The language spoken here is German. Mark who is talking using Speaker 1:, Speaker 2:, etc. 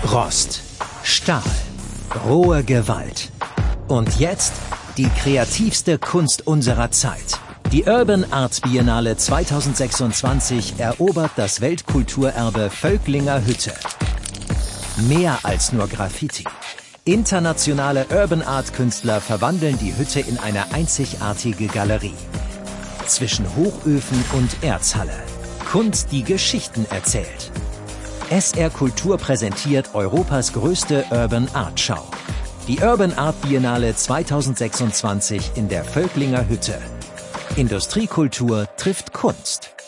Speaker 1: Rost, Stahl, rohe Gewalt. Und jetzt die kreativste Kunst unserer Zeit. Die Urban Art Biennale 2026 erobert das Weltkulturerbe Völklinger Hütte. Mehr als nur Graffiti. Internationale Urban Art Künstler verwandeln die Hütte in eine einzigartige Galerie. Zwischen Hochöfen und Erzhalle. Kunst, die Geschichten erzählt. SR Kultur präsentiert Europas größte Urban Art Schau. Die Urban Art Biennale 2026 in der Völklinger Hütte. Industriekultur trifft Kunst.